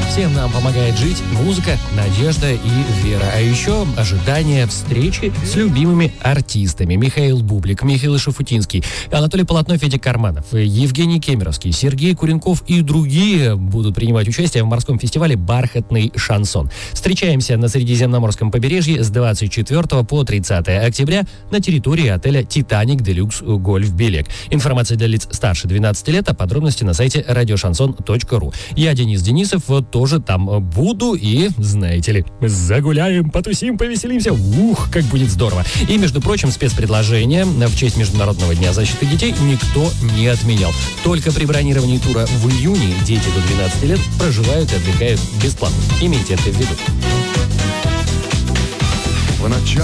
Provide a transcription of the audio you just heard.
Всем нам помогает жить музыка, надежда и вера. А еще ожидание встречи с любимыми артистами. Михаил Бублик, Михаил Шафутинский, Анатолий Полотно, Федя Карманов, Евгений Кемеровский, Сергей Куренков и другие будут принимать участие в морском фестивале «Бархатный шансон». Встречаемся на Средиземноморском побережье с 24 по 30 октября на территории отеля «Титаник Делюкс Гольф Белек». Информация для лиц старше 12 лет, а подробности на сайте радиошансон.ру. Я, Денис Денисов, тоже там буду и, знаете ли, загуляем, потусим, повеселимся. Ух, как будет здорово. И, между прочим, спецпредложение в честь Международного дня защиты детей никто не отменял. Только при бронировании тура в июне дети до 12 лет проживают и отдыхают бесплатно. Имейте это в виду.